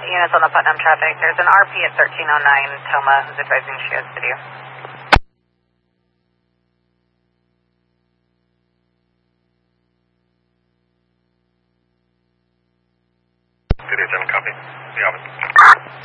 units on the Putnam traffic. There's an RP at 1309 Toma who's advising she has video. Good day, 7, copy. The office.